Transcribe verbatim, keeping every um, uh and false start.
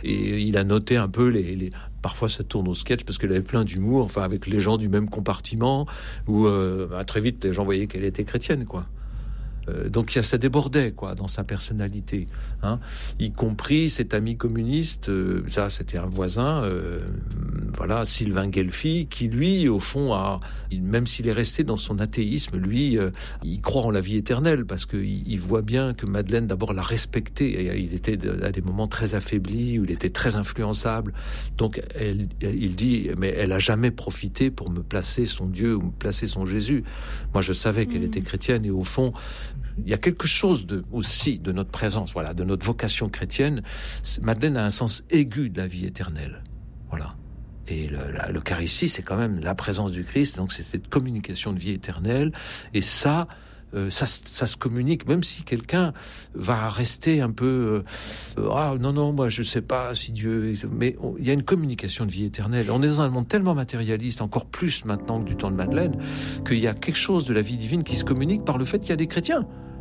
Et il a noté un peu les... les... Parfois, ça tourne au sketch parce qu'elle avait plein d'humour, enfin, avec les gens du même compartiment, où euh, bah, très vite, les gens voyaient qu'elle était chrétienne, quoi. Euh, donc ça débordait, quoi, dans sa personnalité, hein, y compris cet ami communiste, euh, ça c'était un voisin, euh, voilà, Sylvain Guelfi, qui lui, au fond, a, même s'il est resté dans son athéisme, lui, euh, il croit en la vie éternelle parce que il, il voit bien que Madeleine d'abord l'a respecté. Et il était à des moments très affaibli, où il était très influençable. Donc elle, il dit, mais elle a jamais profité pour me placer son Dieu ou me placer son Jésus. Moi, je savais qu'elle mmh. était chrétienne et au fond, il y a quelque chose de, aussi de notre présence, voilà, de notre vocation chrétienne. Madeleine a un sens aigu de la vie éternelle, voilà. Et le, la, l'Eucharistie, c'est quand même la présence du Christ, donc c'est cette communication de vie éternelle. Et ça, euh, ça, ça se communique, même si quelqu'un va rester un peu, euh, ah non non, moi je sais pas si Dieu, mais on, il y a une communication de vie éternelle. On est dans un monde tellement matérialiste, encore plus maintenant que du temps de Madeleine, qu'il y a quelque chose de la vie divine qui se communique par le fait qu'il y a des chrétiens.